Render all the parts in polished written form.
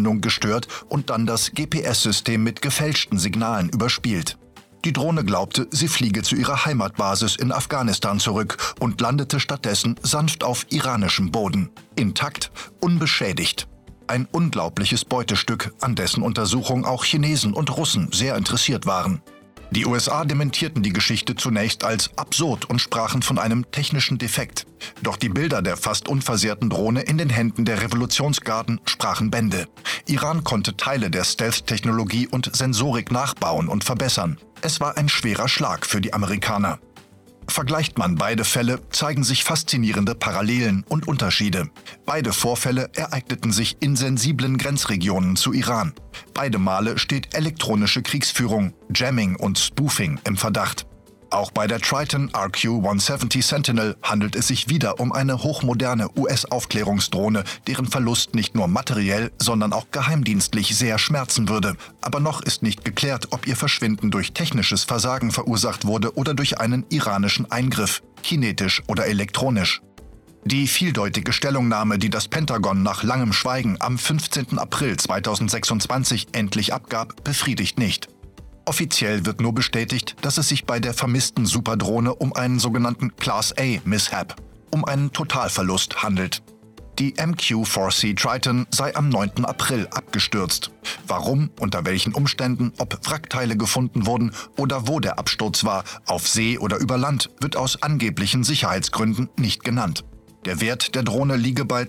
Internetverbindung gestört und dann das GPS-System mit gefälschten Signalen überspielt. Die Drohne glaubte, sie fliege zu ihrer Heimatbasis in Afghanistan zurück und landete stattdessen sanft auf iranischem Boden. Intakt, unbeschädigt. Ein unglaubliches Beutestück, an dessen Untersuchung auch Chinesen und Russen sehr interessiert waren. Die USA dementierten die Geschichte zunächst als absurd und sprachen von einem technischen Defekt. Doch die Bilder der fast unversehrten Drohne in den Händen der Revolutionsgarden sprachen Bände. Iran konnte Teile der Stealth-Technologie und Sensorik nachbauen und verbessern. Es war ein schwerer Schlag für die Amerikaner. Vergleicht man beide Fälle, zeigen sich faszinierende Parallelen und Unterschiede. Beide Vorfälle ereigneten sich in sensiblen Grenzregionen zu Iran. Beide Male steht elektronische Kriegsführung, Jamming und Spoofing im Verdacht. Auch bei der Triton RQ-170 Sentinel handelt es sich wieder um eine hochmoderne US-Aufklärungsdrohne, deren Verlust nicht nur materiell, sondern auch geheimdienstlich sehr schmerzen würde. Aber noch ist nicht geklärt, ob ihr Verschwinden durch technisches Versagen verursacht wurde oder durch einen iranischen Eingriff, kinetisch oder elektronisch. Die vieldeutige Stellungnahme, die das Pentagon nach langem Schweigen am 15. April 2026 endlich abgab, befriedigt nicht. Offiziell wird nur bestätigt, dass es sich bei der vermissten Superdrohne um einen sogenannten Class-A-Mishap, um einen Totalverlust handelt. Die MQ-4C Triton sei am 9. April abgestürzt. Warum, unter welchen Umständen, ob Wrackteile gefunden wurden oder wo der Absturz war, auf See oder über Land, wird aus angeblichen Sicherheitsgründen nicht genannt. Der Wert der Drohne liege bei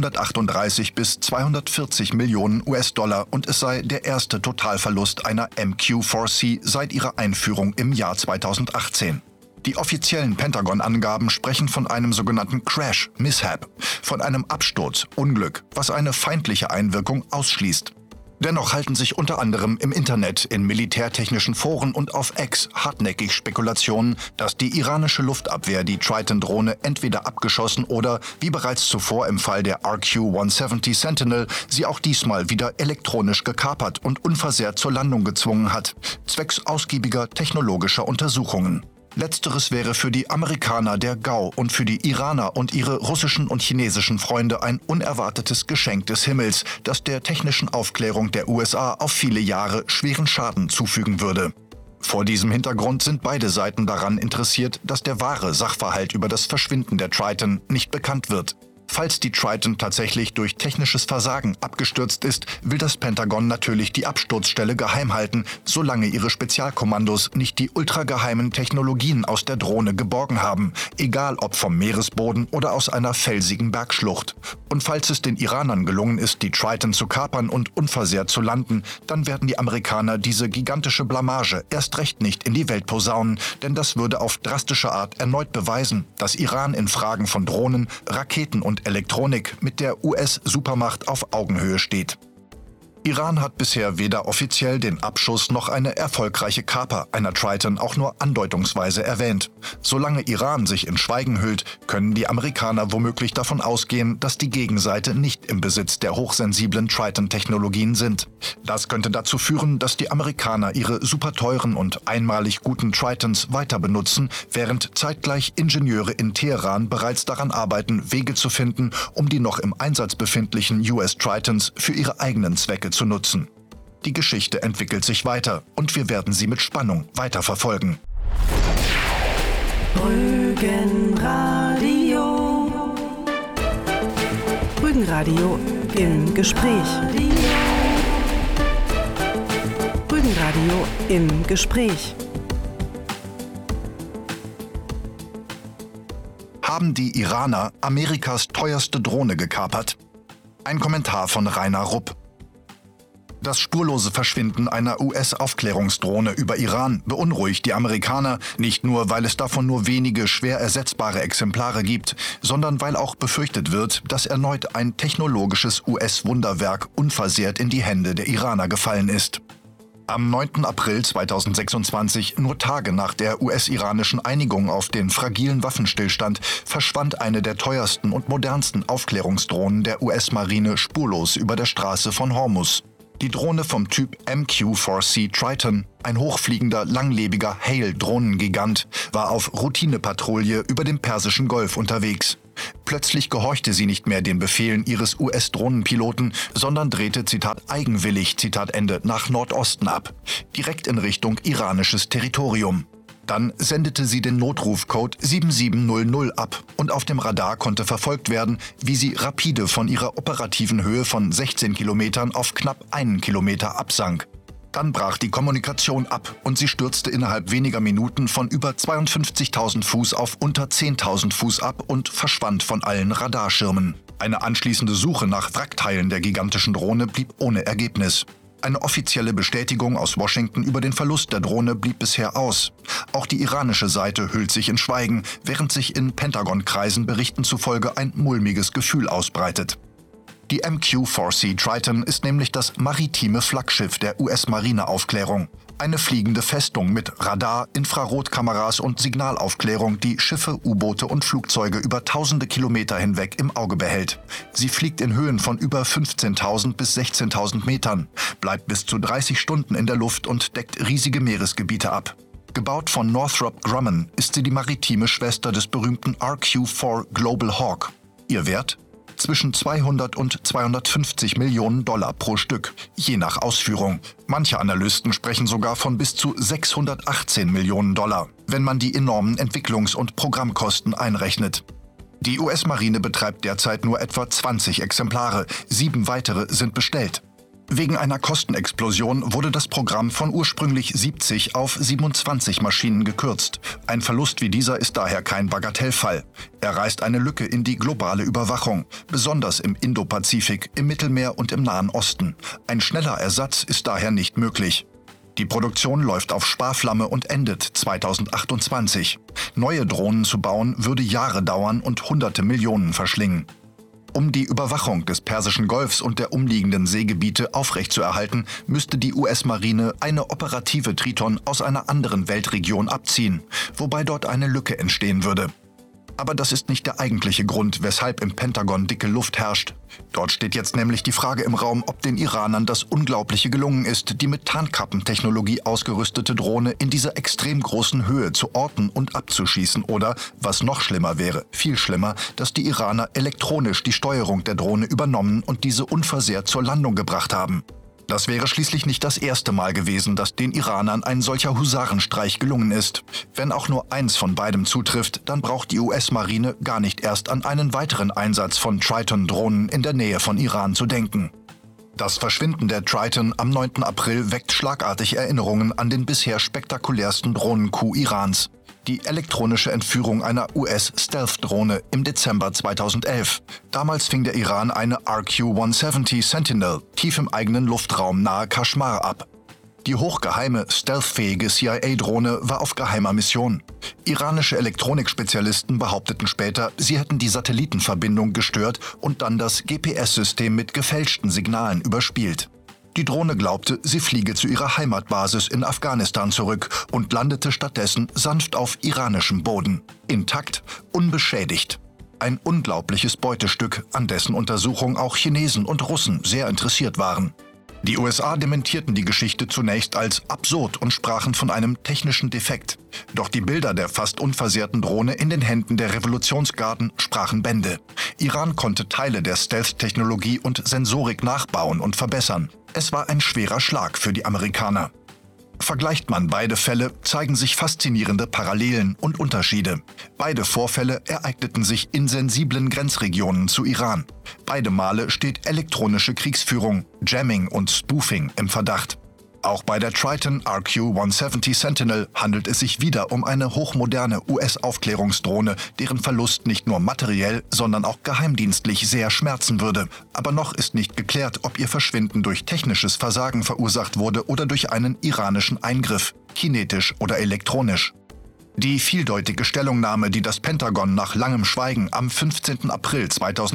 238 bis 240 Millionen US-Dollar und es sei der erste Totalverlust einer MQ-4C seit ihrer Einführung im Jahr 2018. Die offiziellen Pentagon-Angaben sprechen von einem sogenannten Crash, Mishap, von einem Absturz, Unglück, was eine feindliche Einwirkung ausschließt. Dennoch halten sich unter anderem im Internet, in militärtechnischen Foren und auf X hartnäckig Spekulationen, dass die iranische Luftabwehr die Triton-Drohne entweder abgeschossen oder, wie bereits zuvor im Fall der RQ-170 Sentinel, sie auch diesmal wieder elektronisch gekapert und unversehrt zur Landung gezwungen hat, zwecks ausgiebiger technologischer Untersuchungen. Letzteres wäre für die Amerikaner der GAU und für die Iraner und ihre russischen und chinesischen Freunde ein unerwartetes Geschenk des Himmels, das der technischen Aufklärung der USA auf viele Jahre schweren Schaden zufügen würde. Vor diesem Hintergrund sind beide Seiten daran interessiert, dass der wahre Sachverhalt über das Verschwinden der Triton nicht bekannt wird. Falls die Triton tatsächlich durch technisches Versagen abgestürzt ist, will das Pentagon natürlich die Absturzstelle geheim halten, solange ihre Spezialkommandos nicht die ultrageheimen Technologien aus der Drohne geborgen haben, egal ob vom Meeresboden oder aus einer felsigen Bergschlucht. Und falls es den Iranern gelungen ist, die Triton zu kapern und unversehrt zu landen, dann werden die Amerikaner diese gigantische Blamage erst recht nicht in die Welt posaunen, denn das würde auf drastische Art erneut beweisen, dass Iran in Fragen von Drohnen, Raketen und Elektronik mit der US-Supermacht auf Augenhöhe steht. Iran hat bisher weder offiziell den Abschuss noch eine erfolgreiche Kaper einer Triton auch nur andeutungsweise erwähnt. Solange Iran sich in Schweigen hüllt, können die Amerikaner womöglich davon ausgehen, dass die Gegenseite nicht im Besitz der hochsensiblen Triton-Technologien sind. Das könnte dazu führen, dass die Amerikaner ihre superteuren und einmalig guten Tritons weiter benutzen, während zeitgleich Ingenieure in Teheran bereits daran arbeiten, Wege zu finden, um die noch im Einsatz befindlichen US-Tritons für ihre eigenen Zwecke zu nutzen. Die Geschichte entwickelt sich weiter und wir werden sie mit Spannung weiterverfolgen. Rügenradio. Rügenradio im Gespräch. Rügenradio im Gespräch. Haben die Iraner Amerikas teuerste Drohne gekapert? Ein Kommentar von Rainer Rupp. Das spurlose Verschwinden einer US-Aufklärungsdrohne über Iran beunruhigt die Amerikaner, nicht nur, weil es davon nur wenige schwer ersetzbare Exemplare gibt, sondern weil auch befürchtet wird, dass erneut ein technologisches US-Wunderwerk unversehrt in die Hände der Iraner gefallen ist. Am 9. April 2026, nur Tage nach der US-iranischen Einigung auf den fragilen Waffenstillstand, verschwand eine der teuersten und modernsten Aufklärungsdrohnen der US-Marine spurlos über der Straße von Hormuz. Die Drohne vom Typ MQ-4C Triton, ein hochfliegender, langlebiger Hail-Drohnengigant, war auf Routinepatrouille über dem Persischen Golf unterwegs. Plötzlich gehorchte sie nicht mehr den Befehlen ihres US-Drohnenpiloten, sondern drehte, Zitat, eigenwillig, Zitat Ende, nach Nordosten ab, direkt in Richtung iranisches Territorium. Dann sendete sie den Notrufcode 7700 ab und auf dem Radar konnte verfolgt werden, wie sie rapide von ihrer operativen Höhe von 16 Kilometern auf knapp 1 Kilometer absank. Dann brach die Kommunikation ab und sie stürzte innerhalb weniger Minuten von über 52.000 Fuß auf unter 10.000 Fuß ab und verschwand von allen Radarschirmen. Eine anschließende Suche nach Wrackteilen der gigantischen Drohne blieb ohne Ergebnis. Eine offizielle Bestätigung aus Washington über den Verlust der Drohne blieb bisher aus. Auch die iranische Seite hüllt sich in Schweigen, während sich in Pentagon-Kreisen Berichten zufolge ein mulmiges Gefühl ausbreitet. Die MQ-4C Triton ist nämlich das maritime Flaggschiff der US-Marineaufklärung. Eine fliegende Festung mit Radar, Infrarotkameras und Signalaufklärung, die Schiffe, U-Boote und Flugzeuge über tausende Kilometer hinweg im Auge behält. Sie fliegt in Höhen von über 15.000 bis 16.000 Metern, bleibt bis zu 30 Stunden in der Luft und deckt riesige Meeresgebiete ab. Gebaut von Northrop Grumman ist sie die maritime Schwester des berühmten RQ-4 Global Hawk. Ihr Wert? Zwischen 200 und 250 Millionen Dollar pro Stück, je nach Ausführung. Manche Analysten sprechen sogar von bis zu 618 Millionen Dollar, wenn man die enormen Entwicklungs- und Programmkosten einrechnet. Die US-Marine betreibt derzeit nur etwa 20 Exemplare, 7 weitere sind bestellt. Wegen einer Kostenexplosion wurde das Programm von ursprünglich 70 auf 27 Maschinen gekürzt. Ein Verlust wie dieser ist daher kein Bagatellfall. Er reißt eine Lücke in die globale Überwachung, besonders im Indopazifik, im Mittelmeer und im Nahen Osten. Ein schneller Ersatz ist daher nicht möglich. Die Produktion läuft auf Sparflamme und endet 2028. Neue Drohnen zu bauen würde Jahre dauern und hunderte Millionen verschlingen. Um die Überwachung des Persischen Golfs und der umliegenden Seegebiete aufrechtzuerhalten, müsste die US-Marine eine operative Triton aus einer anderen Weltregion abziehen, wobei dort eine Lücke entstehen würde. Aber das ist nicht der eigentliche Grund, weshalb im Pentagon dicke Luft herrscht. Dort steht jetzt nämlich die Frage im Raum, ob den Iranern das Unglaubliche gelungen ist, die mit Tarnkappentechnologie ausgerüstete Drohne in dieser extrem großen Höhe zu orten und abzuschießen oder, was noch schlimmer wäre, viel schlimmer, dass die Iraner elektronisch die Steuerung der Drohne übernommen und diese unversehrt zur Landung gebracht haben. Das wäre schließlich nicht das erste Mal gewesen, dass den Iranern ein solcher Husarenstreich gelungen ist. Wenn auch nur eins von beidem zutrifft, dann braucht die US-Marine gar nicht erst an einen weiteren Einsatz von Triton-Drohnen in der Nähe von Iran zu denken. Das Verschwinden der Triton am 9. April weckt schlagartig Erinnerungen an den bisher spektakulärsten Drohnencoup Irans. Die elektronische Entführung einer US-Stealth-Drohne im Dezember 2011. Damals fing der Iran eine RQ-170 Sentinel tief im eigenen Luftraum nahe Kaschmar ab. Die hochgeheime, stealthfähige CIA-Drohne war auf geheimer Mission. Iranische Elektronikspezialisten behaupteten später, sie hätten die Satellitenverbindung gestört und dann das GPS-System mit gefälschten Signalen überspielt. Die Drohne glaubte, sie fliege zu ihrer Heimatbasis in Afghanistan zurück und landete stattdessen sanft auf iranischem Boden. Intakt, unbeschädigt. Ein unglaubliches Beutestück, an dessen Untersuchung auch Chinesen und Russen sehr interessiert waren. Die USA dementierten die Geschichte zunächst als absurd und sprachen von einem technischen Defekt. Doch die Bilder der fast unversehrten Drohne in den Händen der Revolutionsgarden sprachen Bände. Iran konnte Teile der Stealth-Technologie und Sensorik nachbauen und verbessern. Es war ein schwerer Schlag für die Amerikaner. Vergleicht man beide Fälle, zeigen sich faszinierende Parallelen und Unterschiede. Beide Vorfälle ereigneten sich in sensiblen Grenzregionen zu Iran. Beide Male steht elektronische Kriegsführung, Jamming und Spoofing im Verdacht. Auch bei der Triton RQ-170 Sentinel handelt es sich wieder um eine hochmoderne US-Aufklärungsdrohne, deren Verlust nicht nur materiell, sondern auch geheimdienstlich sehr schmerzen würde. Aber noch ist nicht geklärt, ob ihr Verschwinden durch technisches Versagen verursacht wurde oder durch einen iranischen Eingriff, kinetisch oder elektronisch. Die vieldeutige Stellungnahme, die das Pentagon nach langem Schweigen am 15. April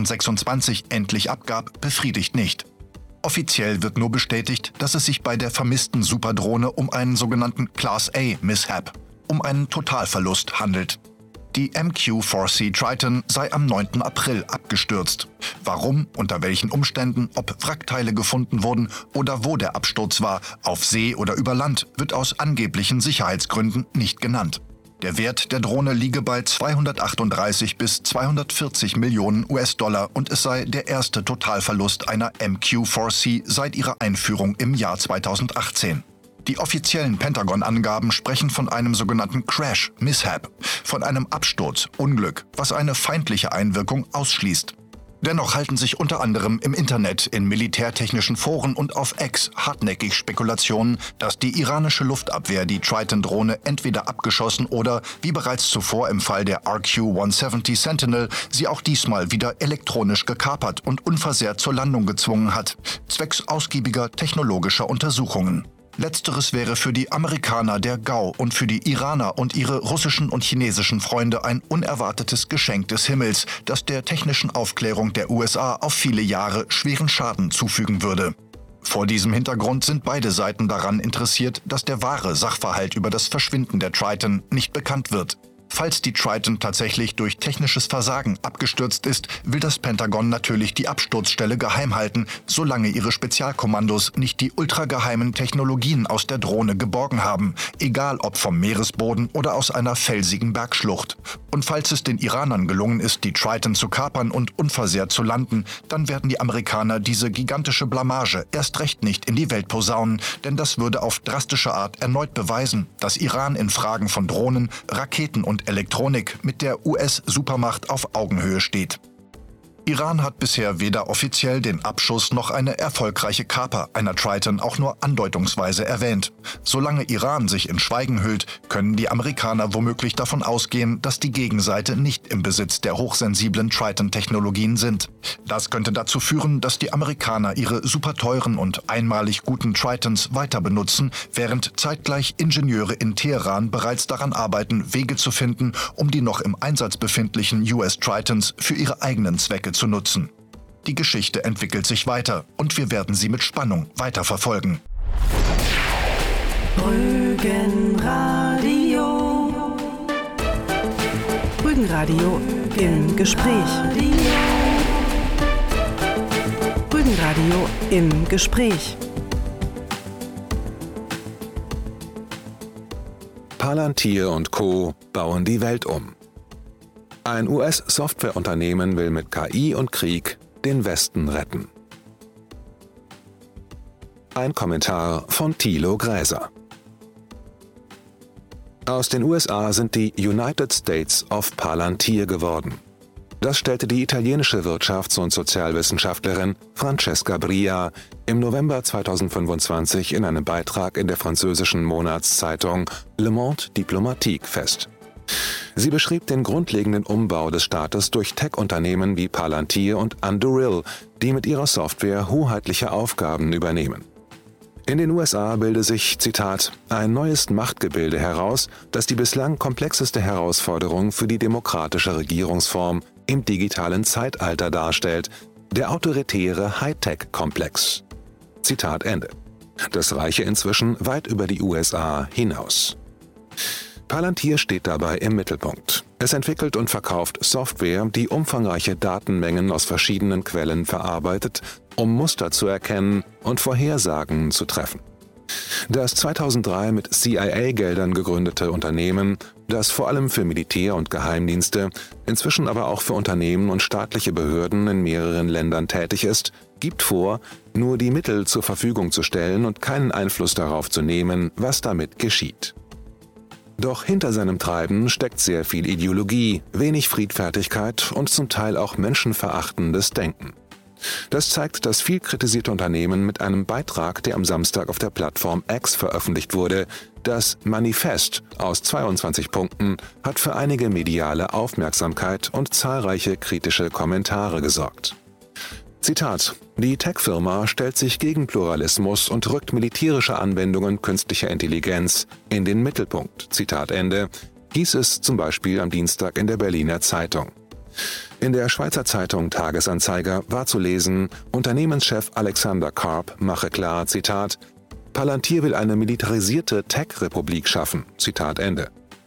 2026 endlich abgab, befriedigt nicht. Offiziell wird nur bestätigt, dass es sich bei der vermissten Superdrohne um einen sogenannten Class-A-Mishap, um einen Totalverlust handelt. Die MQ-4C Triton sei am 9. April abgestürzt. Warum, unter welchen Umständen, ob Wrackteile gefunden wurden oder wo der Absturz war, auf See oder über Land, wird aus angeblichen Sicherheitsgründen nicht genannt. Der Wert der Drohne liege bei 238 bis 240 Millionen US-Dollar und es sei der erste Totalverlust einer MQ-4C seit ihrer Einführung im Jahr 2018. Die offiziellen Pentagon-Angaben sprechen von einem sogenannten Crash, Mishap, von einem Absturz, Unglück, was eine feindliche Einwirkung ausschließt. Dennoch halten sich unter anderem im Internet, in militärtechnischen Foren und auf X hartnäckig Spekulationen, dass die iranische Luftabwehr die Triton-Drohne entweder abgeschossen oder, wie bereits zuvor im Fall der RQ-170 Sentinel, sie auch diesmal wieder elektronisch gekapert und unversehrt zur Landung gezwungen hat, zwecks ausgiebiger technologischer Untersuchungen. Letzteres wäre für die Amerikaner der GAU und für die Iraner und ihre russischen und chinesischen Freunde ein unerwartetes Geschenk des Himmels, das der technischen Aufklärung der USA auf viele Jahre schweren Schaden zufügen würde. Vor diesem Hintergrund sind beide Seiten daran interessiert, dass der wahre Sachverhalt über das Verschwinden der Triton nicht bekannt wird. Falls die Triton tatsächlich durch technisches Versagen abgestürzt ist, will das Pentagon natürlich die Absturzstelle geheim halten, solange ihre Spezialkommandos nicht die ultrageheimen Technologien aus der Drohne geborgen haben, egal ob vom Meeresboden oder aus einer felsigen Bergschlucht. Und falls es den Iranern gelungen ist, die Triton zu kapern und unversehrt zu landen, dann werden die Amerikaner diese gigantische Blamage erst recht nicht in die Welt posaunen, denn das würde auf drastische Art erneut beweisen, dass Iran in Fragen von Drohnen, Raketen und Elektronik mit der US-Supermacht auf Augenhöhe steht. Iran hat bisher weder offiziell den Abschuss noch eine erfolgreiche Kaper einer Triton auch nur andeutungsweise erwähnt. Solange Iran sich in Schweigen hüllt, können die Amerikaner womöglich davon ausgehen, dass die Gegenseite nicht im Besitz der hochsensiblen Triton-Technologien sind. Das könnte dazu führen, dass die Amerikaner ihre superteuren und einmalig guten Tritons weiter benutzen, während zeitgleich Ingenieure in Teheran bereits daran arbeiten, Wege zu finden, um die noch im Einsatz befindlichen US-Tritons für ihre eigenen Zwecke zu nutzen. Die Geschichte entwickelt sich weiter und wir werden sie mit Spannung weiterverfolgen. Rügenradio. Rügenradio im Gespräch. Rügenradio im Gespräch. Palantir und Co. bauen die Welt um. Ein US-Softwareunternehmen will mit KI und Krieg den Westen retten. Ein Kommentar von Thilo Gräser. Aus den USA sind die United States of Palantir geworden. Das stellte die italienische Wirtschafts- und Sozialwissenschaftlerin Francesca Bria im November 2025 in einem Beitrag in der französischen Monatszeitung Le Monde Diplomatique fest. Sie beschrieb den grundlegenden Umbau des Staates durch Tech-Unternehmen wie Palantir und Anduril, die mit ihrer Software hoheitliche Aufgaben übernehmen. In den USA bilde sich, Zitat, ein neues Machtgebilde heraus, das die bislang komplexeste Herausforderung für die demokratische Regierungsform im digitalen Zeitalter darstellt, der autoritäre Hightech-Komplex. Zitat Ende. Das reiche inzwischen weit über die USA hinaus. Palantir steht dabei im Mittelpunkt. Es entwickelt und verkauft Software, die umfangreiche Datenmengen aus verschiedenen Quellen verarbeitet, um Muster zu erkennen und Vorhersagen zu treffen. Das 2003 mit CIA-Geldern gegründete Unternehmen, das vor allem für Militär und Geheimdienste, inzwischen aber auch für Unternehmen und staatliche Behörden in mehreren Ländern tätig ist, gibt vor, nur die Mittel zur Verfügung zu stellen und keinen Einfluss darauf zu nehmen, was damit geschieht. Doch hinter seinem Treiben steckt sehr viel Ideologie, wenig Friedfertigkeit und zum Teil auch menschenverachtendes Denken. Das zeigt das viel kritisierte Unternehmen mit einem Beitrag, der am Samstag auf der Plattform X veröffentlicht wurde. Das Manifest aus 22 Punkten hat für einige mediale Aufmerksamkeit und zahlreiche kritische Kommentare gesorgt. Zitat: Die Tech-Firma stellt sich gegen Pluralismus und rückt militärische Anwendungen künstlicher Intelligenz in den Mittelpunkt. Zitat Ende, hieß es zum Beispiel am Dienstag in der Berliner Zeitung. In der Schweizer Zeitung Tagesanzeiger war zu lesen, Unternehmenschef Alexander Karp mache klar, Zitat, Palantir will eine militarisierte Tech-Republik schaffen. Zitat Ende.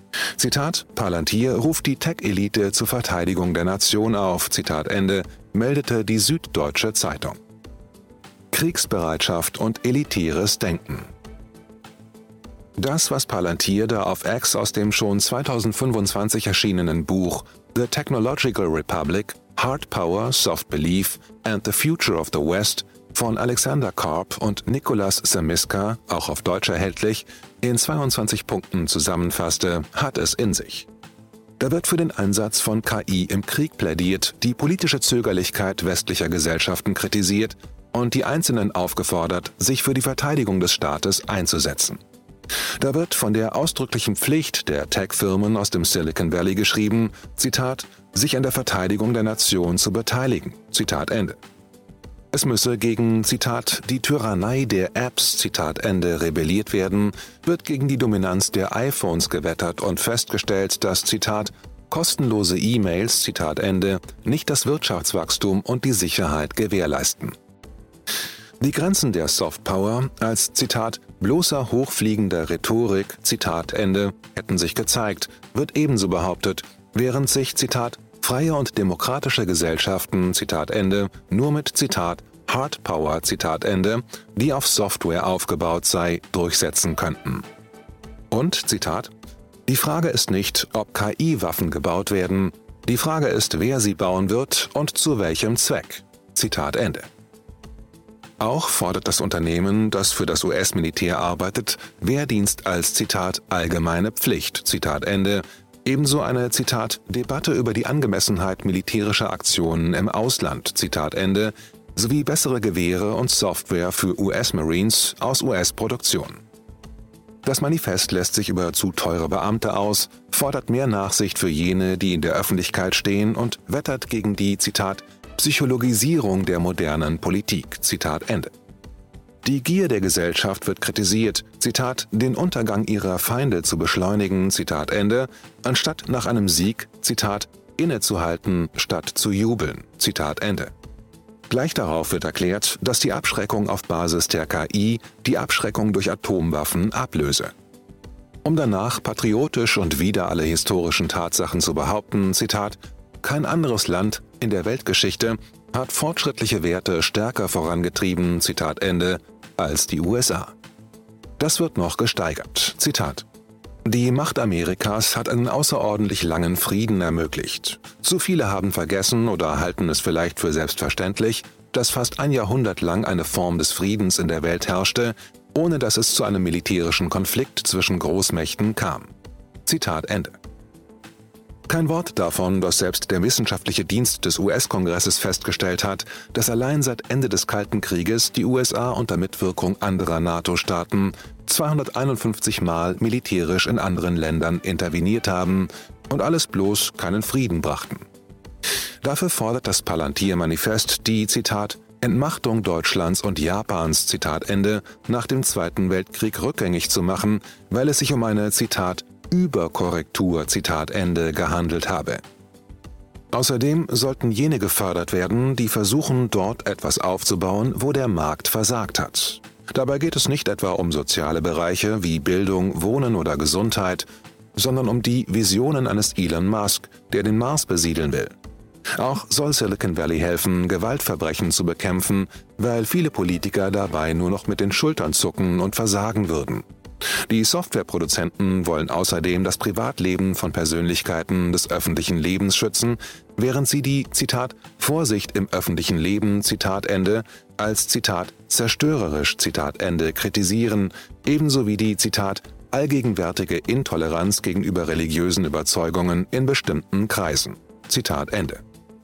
Zitat, Palantir ruft die Tech-Elite zur Verteidigung der Nation auf, Zitat Ende, meldete die Süddeutsche Zeitung. Kriegsbereitschaft und elitäres Denken. Das, was Palantir da auf X aus dem schon 2025 erschienenen Buch The Technological Republic, Hard Power, Soft Belief and the Future of the West von Alexander Karp und Nicholas Samiska, auch auf Deutsch erhältlich, in 22 Punkten zusammenfasste, hat es in sich. Da wird für den Einsatz von KI im Krieg plädiert, die politische Zögerlichkeit westlicher Gesellschaften kritisiert und die Einzelnen aufgefordert, sich für die Verteidigung des Staates einzusetzen. Da wird von der ausdrücklichen Pflicht der Tech-Firmen aus dem Silicon Valley geschrieben, Zitat, sich an der Verteidigung der Nation zu beteiligen, Zitat Ende. Es müsse gegen, Zitat, die Tyrannei der Apps, Zitat Ende, rebelliert werden, wird gegen die Dominanz der iPhones gewettert und festgestellt, dass, Zitat, kostenlose E-Mails, Zitat Ende, nicht das Wirtschaftswachstum und die Sicherheit gewährleisten. Die Grenzen der Softpower als, Zitat, bloßer hochfliegender Rhetorik, Zitat Ende, hätten sich gezeigt, wird ebenso behauptet, während sich, Zitat, freie und demokratische Gesellschaften, Zitat Ende, nur mit, Zitat, Hard Power, Zitat Ende, die auf Software aufgebaut sei, durchsetzen könnten. Und, Zitat, die Frage ist nicht, ob KI-Waffen gebaut werden, die Frage ist, wer sie bauen wird und zu welchem Zweck, Zitat Ende. Auch fordert das Unternehmen, das für das US-Militär arbeitet, Wehrdienst als, Zitat, allgemeine Pflicht, Zitat Ende, ebenso eine, Zitat, Debatte über die Angemessenheit militärischer Aktionen im Ausland, Zitat Ende, sowie bessere Gewehre und Software für US-Marines aus US-Produktion. Das Manifest lässt sich über zu teure Beamte aus, fordert mehr Nachsicht für jene, die in der Öffentlichkeit stehen und wettert gegen die, Zitat, Psychologisierung der modernen Politik, Zitat Ende. Die Gier der Gesellschaft wird kritisiert, Zitat, den Untergang ihrer Feinde zu beschleunigen, Zitat Ende, anstatt nach einem Sieg, Zitat, innezuhalten, statt zu jubeln, Zitat Ende. Gleich darauf wird erklärt, dass die Abschreckung auf Basis der KI die Abschreckung durch Atomwaffen ablöse. Um danach patriotisch und wider alle historischen Tatsachen zu behaupten, Zitat, kein anderes Land in der Weltgeschichte hat fortschrittliche Werte stärker vorangetrieben, Zitat Ende, als die USA. Das wird noch gesteigert. Zitat. Die Macht Amerikas hat einen außerordentlich langen Frieden ermöglicht. Zu viele haben vergessen oder halten es vielleicht für selbstverständlich, dass fast ein Jahrhundert lang eine Form des Friedens in der Welt herrschte, ohne dass es zu einem militärischen Konflikt zwischen Großmächten kam. Zitat Ende. Kein Wort davon, dass selbst der wissenschaftliche Dienst des US-Kongresses festgestellt hat, dass allein seit Ende des Kalten Krieges die USA unter Mitwirkung anderer NATO-Staaten 251 Mal militärisch in anderen Ländern interveniert haben und alles bloß keinen Frieden brachten. Dafür fordert das Palantir-Manifest die, Zitat, Entmachtung Deutschlands und Japans, Zitat Ende, nach dem Zweiten Weltkrieg rückgängig zu machen, weil es sich um eine, Zitat, Überkorrektur, Zitat Ende, gehandelt habe. Außerdem sollten jene gefördert werden, die versuchen, dort etwas aufzubauen, wo der Markt versagt hat. Dabei geht es nicht etwa um soziale Bereiche wie Bildung, Wohnen oder Gesundheit, sondern um die Visionen eines Elon Musk, der den Mars besiedeln will. Auch soll Silicon Valley helfen, Gewaltverbrechen zu bekämpfen, weil viele Politiker dabei nur noch mit den Schultern zucken und versagen würden. Die Softwareproduzenten wollen außerdem das Privatleben von Persönlichkeiten des öffentlichen Lebens schützen, während sie die, Zitat, Vorsicht im öffentlichen Leben, Zitat Ende, als, Zitat, zerstörerisch, Zitat Ende, kritisieren, ebenso wie die, Zitat, allgegenwärtige Intoleranz gegenüber religiösen Überzeugungen in bestimmten Kreisen. Zitat Ende.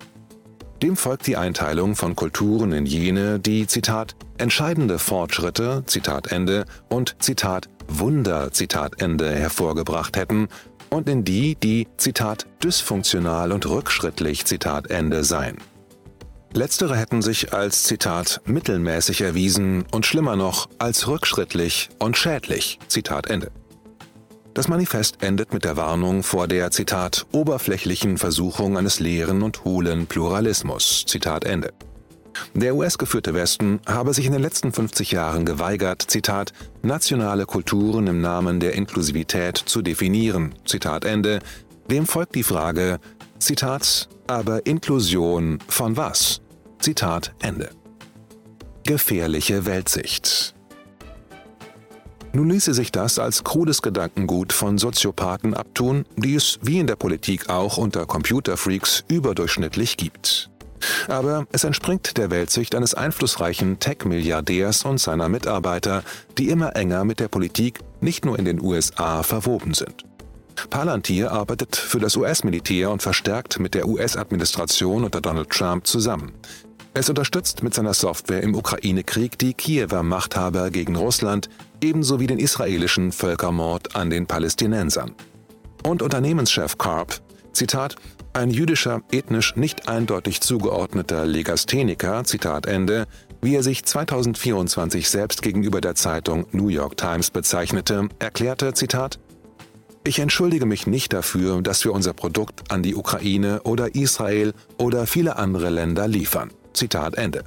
Dem folgt die Einteilung von Kulturen in jene, die, Zitat, entscheidende Fortschritte, Zitat Ende, und, Zitat, Wunder, Zitat Ende, hervorgebracht hätten, und in die, die, Zitat, dysfunktional und rückschrittlich, Zitat Ende, seien. Letztere hätten sich als, Zitat, mittelmäßig erwiesen und schlimmer noch, als rückschrittlich und schädlich, Zitat Ende. Das Manifest endet mit der Warnung vor der, Zitat, oberflächlichen Versuchung eines leeren und hohlen Pluralismus, Zitat Ende. Der US-geführte Westen habe sich in den letzten 50 Jahren geweigert, Zitat, nationale Kulturen im Namen der Inklusivität zu definieren, Zitat Ende. Dem folgt die Frage, Zitat, aber Inklusion von was? Zitat Ende. Gefährliche Weltsicht. Nun ließe sich das als krudes Gedankengut von Soziopathen abtun, die es wie in der Politik auch unter Computerfreaks überdurchschnittlich gibt. Aber es entspringt der Weltsicht eines einflussreichen Tech-Milliardärs und seiner Mitarbeiter, die immer enger mit der Politik nicht nur in den USA verwoben sind. Palantir arbeitet für das US-Militär und verstärkt mit der US-Administration unter Donald Trump zusammen. Es unterstützt mit seiner Software im Ukraine-Krieg die Kiewer Machthaber gegen Russland, ebenso wie den israelischen Völkermord an den Palästinensern. Und Unternehmenschef Karp, Zitat, ein jüdischer, ethnisch nicht eindeutig zugeordneter Legastheniker, Zitat Ende, wie er sich 2024 selbst gegenüber der Zeitung New York Times bezeichnete, erklärte, Zitat, ich entschuldige mich nicht dafür, dass wir unser Produkt an die Ukraine oder Israel oder viele andere Länder liefern. Zitat Ende.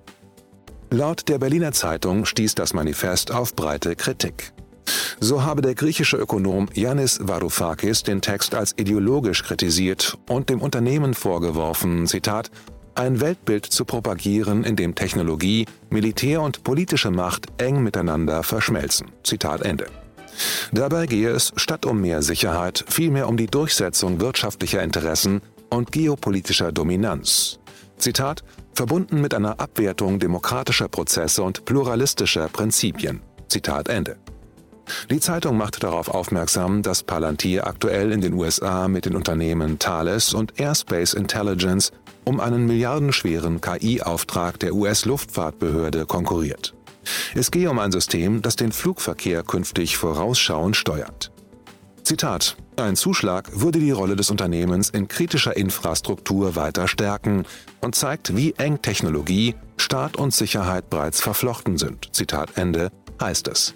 Laut der Berliner Zeitung stieß das Manifest auf breite Kritik. So habe der griechische Ökonom Yannis Varoufakis den Text als ideologisch kritisiert und dem Unternehmen vorgeworfen, Zitat, ein Weltbild zu propagieren, in dem Technologie, Militär und politische Macht eng miteinander verschmelzen. Zitat Ende. Dabei gehe es statt um mehr Sicherheit vielmehr um die Durchsetzung wirtschaftlicher Interessen und geopolitischer Dominanz. Zitat, verbunden mit einer Abwertung demokratischer Prozesse und pluralistischer Prinzipien. Zitat Ende. Die Zeitung macht darauf aufmerksam, dass Palantir aktuell in den USA mit den Unternehmen Thales und Airspace Intelligence um einen milliardenschweren KI-Auftrag der US-Luftfahrtbehörde konkurriert. Es gehe um ein System, das den Flugverkehr künftig vorausschauend steuert. Zitat: Ein Zuschlag würde die Rolle des Unternehmens in kritischer Infrastruktur weiter stärken und zeigt, wie eng Technologie, Staat und Sicherheit bereits verflochten sind. Zitat Ende, heißt es.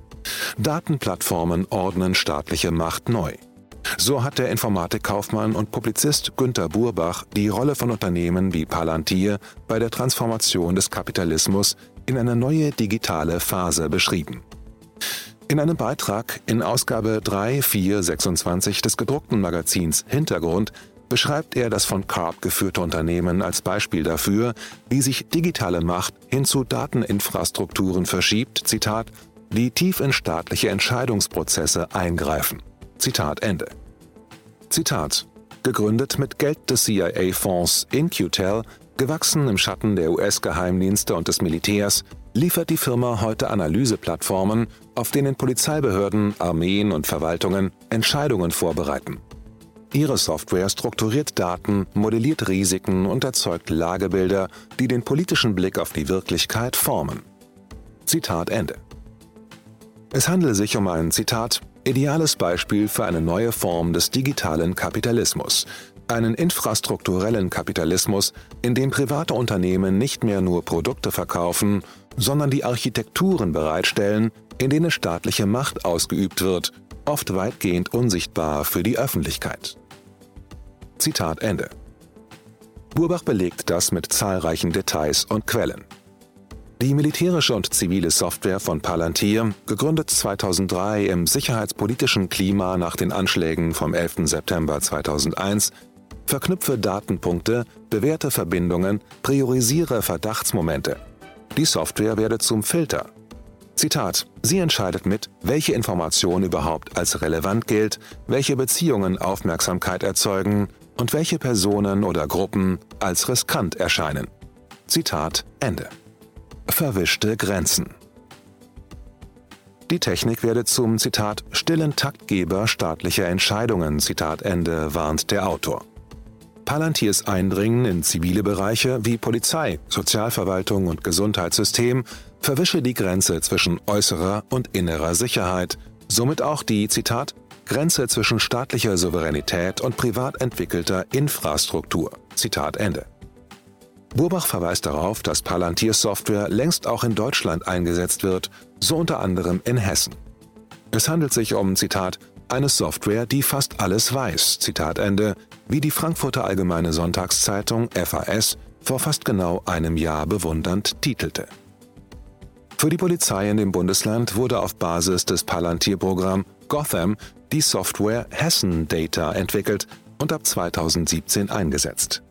Datenplattformen ordnen staatliche Macht neu. So hat der Informatikkaufmann und Publizist Günter Burbach die Rolle von Unternehmen wie Palantir bei der Transformation des Kapitalismus in eine neue digitale Phase beschrieben. In einem Beitrag in Ausgabe 3/4/26 des gedruckten Magazins Hintergrund beschreibt er das von Karp geführte Unternehmen als Beispiel dafür, wie sich digitale Macht hin zu Dateninfrastrukturen verschiebt, Zitat, die tief in staatliche Entscheidungsprozesse eingreifen. Zitat Ende. Zitat: Gegründet mit Geld des CIA-Fonds In-Q-Tel, gewachsen im Schatten der US-Geheimdienste und des Militärs, liefert die Firma heute Analyseplattformen, auf denen Polizeibehörden, Armeen und Verwaltungen Entscheidungen vorbereiten. Ihre Software strukturiert Daten, modelliert Risiken und erzeugt Lagebilder, die den politischen Blick auf die Wirklichkeit formen. Zitat Ende. Es handele sich um ein, Zitat, ideales Beispiel für eine neue Form des digitalen Kapitalismus, einen infrastrukturellen Kapitalismus, in dem private Unternehmen nicht mehr nur Produkte verkaufen, sondern die Architekturen bereitstellen, in denen staatliche Macht ausgeübt wird, oft weitgehend unsichtbar für die Öffentlichkeit. Zitat Ende. Burbach belegt das mit zahlreichen Details und Quellen. Die militärische und zivile Software von Palantir, gegründet 2003 im sicherheitspolitischen Klima nach den Anschlägen vom 11. September 2001, verknüpfe Datenpunkte, bewährte Verbindungen, priorisiere Verdachtsmomente. Die Software werde zum Filter. Zitat: Sie entscheidet mit, welche Information überhaupt als relevant gilt, welche Beziehungen Aufmerksamkeit erzeugen und welche Personen oder Gruppen als riskant erscheinen. Zitat Ende. Verwischte Grenzen. Die Technik werde zum, Zitat, stillen Taktgeber staatlicher Entscheidungen, Zitat Ende, warnt der Autor. Palantirs Eindringen in zivile Bereiche wie Polizei, Sozialverwaltung und Gesundheitssystem verwische die Grenze zwischen äußerer und innerer Sicherheit, somit auch die, Zitat, Grenze zwischen staatlicher Souveränität und privat entwickelter Infrastruktur, Zitat Ende. Burbach verweist darauf, dass Palantir-Software längst auch in Deutschland eingesetzt wird, so unter anderem in Hessen. Es handelt sich um, Zitat, eine Software, die fast alles weiß, Zitat Ende, wie die Frankfurter Allgemeine Sonntagszeitung FAS vor fast genau einem Jahr bewundernd titelte. Für die Polizei in dem Bundesland wurde auf Basis des Palantir-Programms Gotham die Software Hessen Data entwickelt und ab 2017 eingesetzt.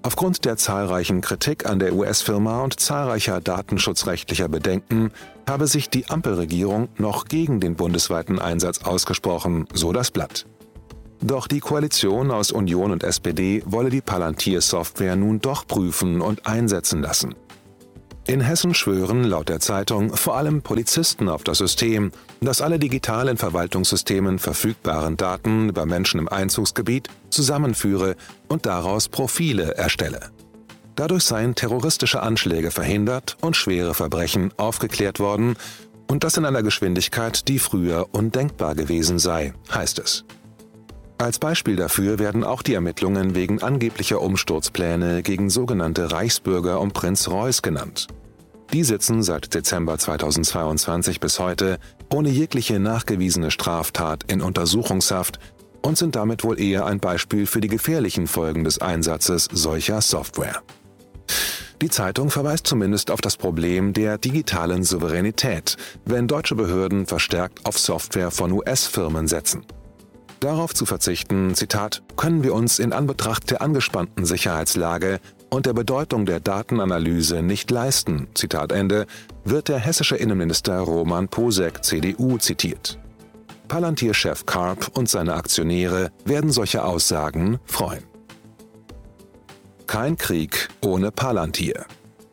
Aufgrund der zahlreichen Kritik an der US-Firma und zahlreicher datenschutzrechtlicher Bedenken habe sich die Ampelregierung noch gegen den bundesweiten Einsatz ausgesprochen, so das Blatt. Doch die Koalition aus Union und SPD wolle die Palantir-Software nun doch prüfen und einsetzen lassen. In Hessen schwören laut der Zeitung vor allem Polizisten auf das System, das alle digital in Verwaltungssystemen verfügbaren Daten über Menschen im Einzugsgebiet zusammenführe und daraus Profile erstelle. Dadurch seien terroristische Anschläge verhindert und schwere Verbrechen aufgeklärt worden, und das in einer Geschwindigkeit, die früher undenkbar gewesen sei, heißt es. Als Beispiel dafür werden auch die Ermittlungen wegen angeblicher Umsturzpläne gegen sogenannte Reichsbürger um Prinz Reuß genannt. Die sitzen seit Dezember 2022 bis heute ohne jegliche nachgewiesene Straftat in Untersuchungshaft und sind damit wohl eher ein Beispiel für die gefährlichen Folgen des Einsatzes solcher Software. Die Zeitung verweist zumindest auf das Problem der digitalen Souveränität, wenn deutsche Behörden verstärkt auf Software von US-Firmen setzen. Darauf zu verzichten, Zitat, können wir uns in Anbetracht der angespannten Sicherheitslage und der Bedeutung der Datenanalyse nicht leisten, Zitat Ende, wird der hessische Innenminister Roman Posek, CDU, zitiert. Palantir-Chef Karp und seine Aktionäre werden solche Aussagen freuen. Kein Krieg ohne Palantir.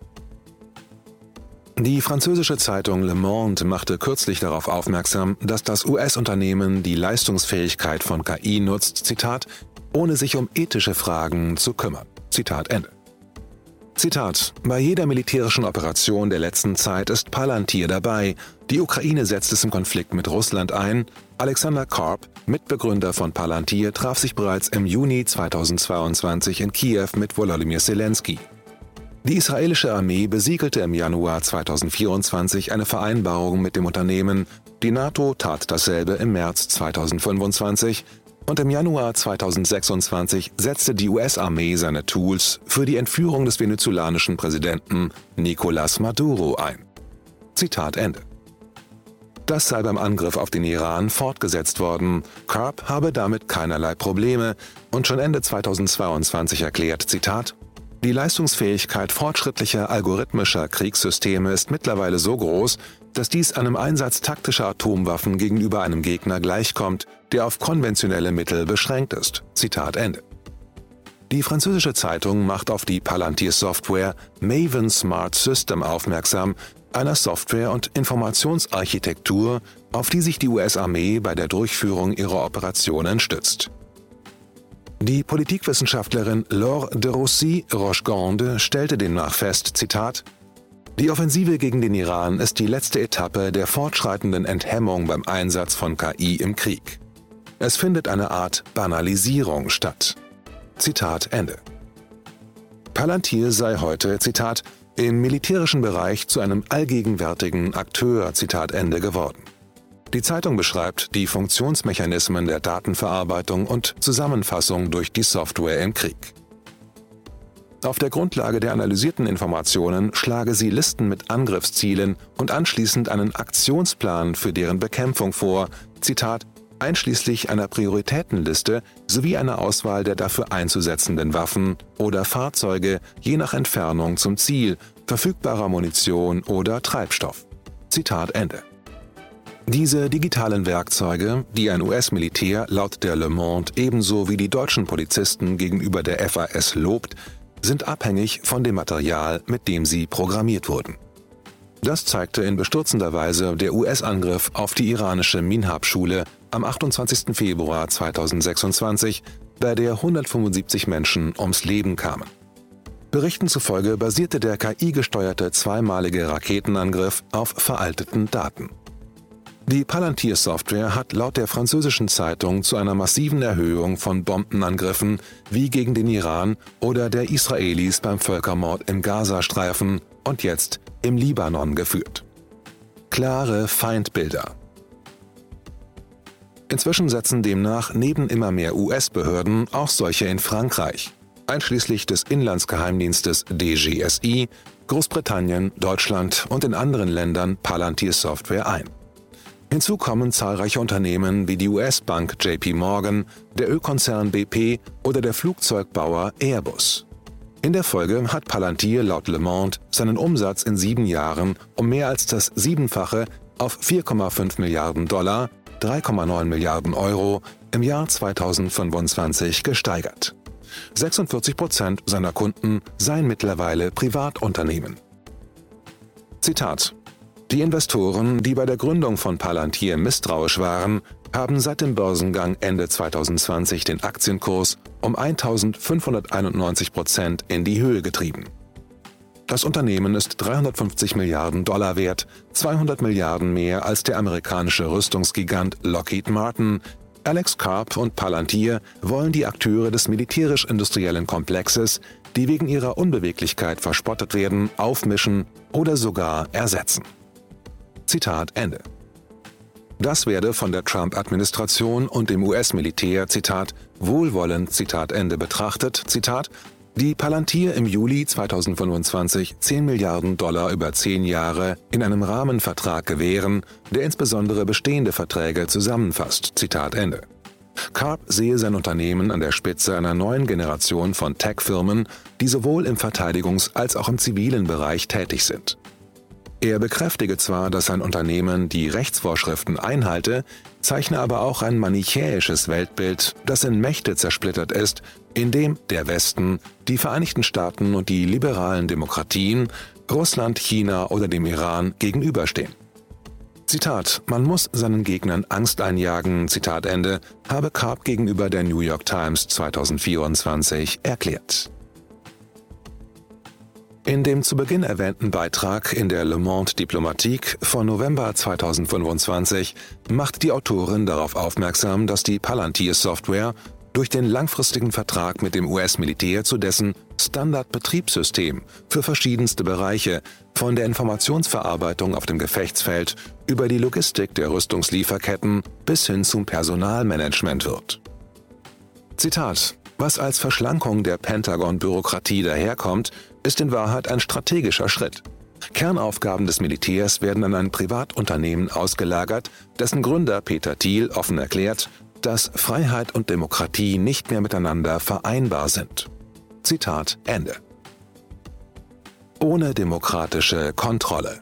Die französische Zeitung Le Monde machte kürzlich darauf aufmerksam, dass das US-Unternehmen die Leistungsfähigkeit von KI nutzt, Zitat, ohne sich um ethische Fragen zu kümmern. Zitat Ende. Zitat: Bei jeder militärischen Operation der letzten Zeit ist Palantir dabei. Die Ukraine setzt es im Konflikt mit Russland ein. Alexander Karp, Mitbegründer von Palantir, traf sich bereits im Juni 2022 in Kiew mit Volodymyr Zelensky. Die israelische Armee besiegelte im Januar 2024 eine Vereinbarung mit dem Unternehmen, die NATO tat dasselbe im März 2025 und im Januar 2026 setzte die US-Armee seine Tools für die Entführung des venezolanischen Präsidenten Nicolás Maduro ein. Zitat Ende. Das sei beim Angriff auf den Iran fortgesetzt worden. Karp habe damit keinerlei Probleme und schon Ende 2022 erklärt, Zitat, die Leistungsfähigkeit fortschrittlicher algorithmischer Kriegssysteme ist mittlerweile so groß, dass dies einem Einsatz taktischer Atomwaffen gegenüber einem Gegner gleichkommt, der auf konventionelle Mittel beschränkt ist. Zitat Ende. Die französische Zeitung macht auf die Palantir-Software Maven Smart System aufmerksam, einer Software- und Informationsarchitektur, auf die sich die US-Armee bei der Durchführung ihrer Operationen stützt. Die Politikwissenschaftlerin Laure de Roussy-Rochegonde stellte demnach fest, Zitat, die Offensive gegen den Iran ist die letzte Etappe der fortschreitenden Enthemmung beim Einsatz von KI im Krieg. Es findet eine Art Banalisierung statt. Zitat Ende. Palantir sei heute, Zitat, im militärischen Bereich zu einem allgegenwärtigen Akteur, Zitat Ende, geworden. Die Zeitung beschreibt die Funktionsmechanismen der Datenverarbeitung und Zusammenfassung durch die Software im Krieg. Auf der Grundlage der analysierten Informationen schlage sie Listen mit Angriffszielen und anschließend einen Aktionsplan für deren Bekämpfung vor, Zitat, einschließlich einer Prioritätenliste sowie einer Auswahl der dafür einzusetzenden Waffen oder Fahrzeuge je nach Entfernung zum Ziel, verfügbarer Munition oder Treibstoff. Zitat Ende. Diese digitalen Werkzeuge, die ein US-Militär laut der Le Monde ebenso wie die deutschen Polizisten gegenüber der FAS lobt, sind abhängig von dem Material, mit dem sie programmiert wurden. Das zeigte in bestürzender Weise der US-Angriff auf die iranische Minhab-Schule am 28. Februar 2026, bei der 175 Menschen ums Leben kamen. Berichten zufolge basierte der KI-gesteuerte zweimalige Raketenangriff auf veralteten Daten. Die Palantir-Software hat laut der französischen Zeitung zu einer massiven Erhöhung von Bombenangriffen wie gegen den Iran oder der Israelis beim Völkermord im Gazastreifen und jetzt im Libanon geführt. Klare Feindbilder. Inzwischen setzen demnach neben immer mehr US-Behörden auch solche in Frankreich, einschließlich des Inlandsgeheimdienstes DGSI, Großbritannien, Deutschland und in anderen Ländern Palantir-Software ein. Hinzu kommen zahlreiche Unternehmen wie die US-Bank JP Morgan, der Ölkonzern BP oder der Flugzeugbauer Airbus. In der Folge hat Palantir laut Le Monde seinen Umsatz in 7 Jahren um mehr als das 7-fache auf 4,5 Milliarden $, 3,9 Milliarden Euro im Jahr 2025 gesteigert. 46% seiner Kunden seien mittlerweile Privatunternehmen. Zitat: Die Investoren, die bei der Gründung von Palantir misstrauisch waren, haben seit dem Börsengang Ende 2020 den Aktienkurs um 1.591% in die Höhe getrieben. Das Unternehmen ist 350 Milliarden $ wert, 200 Milliarden mehr als der amerikanische Rüstungsgigant Lockheed Martin. Alex Karp und Palantir wollen die Akteure des militärisch-industriellen Komplexes, die wegen ihrer Unbeweglichkeit verspottet werden, aufmischen oder sogar ersetzen. Zitat Ende. Das werde von der Trump-Administration und dem US-Militär, Zitat, wohlwollend, Zitat Ende, betrachtet, Zitat, die Palantir im Juli 2025 $10 Milliarden über 10 Jahre in einem Rahmenvertrag gewähren, der insbesondere bestehende Verträge zusammenfasst, Zitat Ende. Karp sehe sein Unternehmen an der Spitze einer neuen Generation von Tech-Firmen, die sowohl im Verteidigungs- als auch im zivilen Bereich tätig sind. Er bekräftige zwar, dass sein Unternehmen die Rechtsvorschriften einhalte, zeichne aber auch ein manichäisches Weltbild, das in Mächte zersplittert ist, in dem der Westen, die Vereinigten Staaten und die liberalen Demokratien, Russland, China oder dem Iran gegenüberstehen. Zitat: Man muss seinen Gegnern Angst einjagen, Zitat Ende, habe Karp gegenüber der New York Times 2024 erklärt. In dem zu Beginn erwähnten Beitrag in der Le Monde Diplomatique von November 2025 macht die Autorin darauf aufmerksam, dass die Palantir-Software durch den langfristigen Vertrag mit dem US-Militär zu dessen Standardbetriebssystem für verschiedenste Bereiche, von der Informationsverarbeitung auf dem Gefechtsfeld über die Logistik der Rüstungslieferketten bis hin zum Personalmanagement wird. Zitat: Was als Verschlankung der Pentagon-Bürokratie daherkommt, ist in Wahrheit ein strategischer Schritt. Kernaufgaben des Militärs werden an ein Privatunternehmen ausgelagert, dessen Gründer Peter Thiel offen erklärt, dass Freiheit und Demokratie nicht mehr miteinander vereinbar sind. Zitat Ende. Ohne demokratische Kontrolle.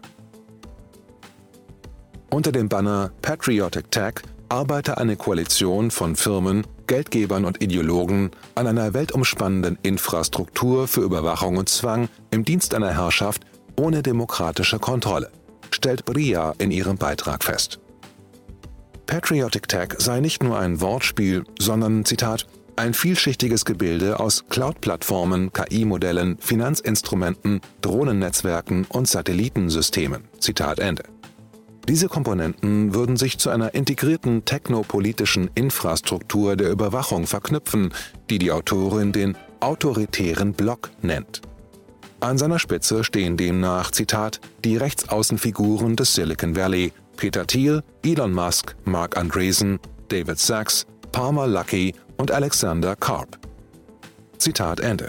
Unter dem Banner Patriotic Tech arbeite eine Koalition von Firmen, Geldgebern und Ideologen an einer weltumspannenden Infrastruktur für Überwachung und Zwang im Dienst einer Herrschaft ohne demokratische Kontrolle, stellt Bria in ihrem Beitrag fest. Patriotic Tech sei nicht nur ein Wortspiel, sondern, Zitat, ein vielschichtiges Gebilde aus Cloud-Plattformen, KI-Modellen, Finanzinstrumenten, Drohnennetzwerken und Satellitensystemen. Zitat Ende. Diese Komponenten würden sich zu einer integrierten technopolitischen Infrastruktur der Überwachung verknüpfen, die die Autorin den autoritären Block nennt. An seiner Spitze stehen demnach, Zitat, die Rechtsaußenfiguren des Silicon Valley, Peter Thiel, Elon Musk, Mark Andreessen, David Sachs, Palmer Luckey und Alexander Karp. Zitat Ende.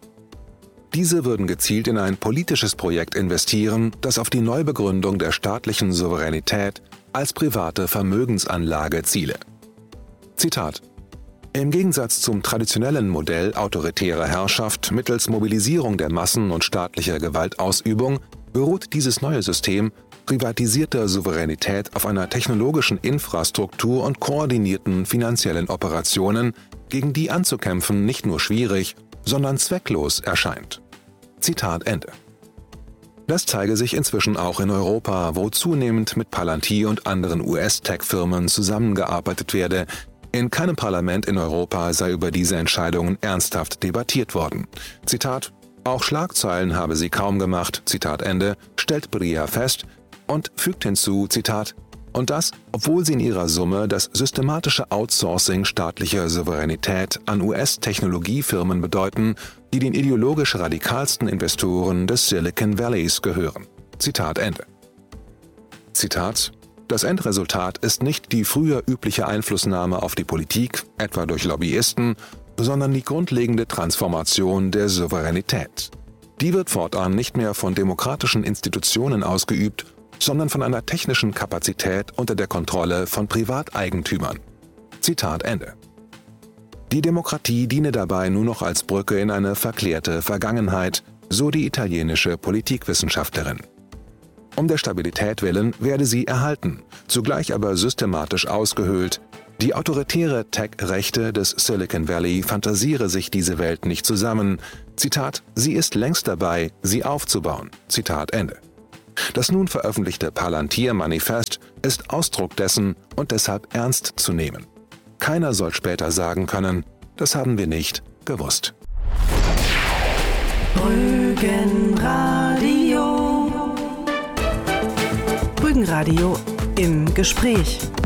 Diese würden gezielt in ein politisches Projekt investieren, das auf die Neubegründung der staatlichen Souveränität als private Vermögensanlage ziele. Zitat: Im Gegensatz zum traditionellen Modell autoritärer Herrschaft mittels Mobilisierung der Massen und staatlicher Gewaltausübung beruht dieses neue System privatisierter Souveränität auf einer technologischen Infrastruktur und koordinierten finanziellen Operationen, gegen die anzukämpfen nicht nur schwierig, sondern zwecklos erscheint. Zitat Ende. Das zeige sich inzwischen auch in Europa, wo zunehmend mit Palantir und anderen US-Tech-Firmen zusammengearbeitet werde. In keinem Parlament in Europa sei über diese Entscheidungen ernsthaft debattiert worden. Zitat: Auch Schlagzeilen habe sie kaum gemacht, Zitat Ende, stellt Bria fest und fügt hinzu, Zitat, und das, obwohl sie in ihrer Summe das systematische Outsourcing staatlicher Souveränität an US-Technologiefirmen bedeuten, die den ideologisch radikalsten Investoren des Silicon Valleys gehören. Zitat Ende. Zitat: Das Endresultat ist nicht die früher übliche Einflussnahme auf die Politik, etwa durch Lobbyisten, sondern die grundlegende Transformation der Souveränität. Die wird fortan nicht mehr von demokratischen Institutionen ausgeübt, sondern von einer technischen Kapazität unter der Kontrolle von Privateigentümern. Zitat Ende. Die Demokratie diene dabei nur noch als Brücke in eine verklärte Vergangenheit, so die italienische Politikwissenschaftlerin. Um der Stabilität willen werde sie erhalten, zugleich aber systematisch ausgehöhlt. Die autoritäre Tech-Rechte des Silicon Valley fantasiere sich diese Welt nicht zusammen. Zitat, sie ist längst dabei, sie aufzubauen. Zitat Ende. Das nun veröffentlichte Palantir-Manifest ist Ausdruck dessen und deshalb ernst zu nehmen. Keiner soll später sagen können, das haben wir nicht gewusst. Rügenradio. Rügenradio im Gespräch.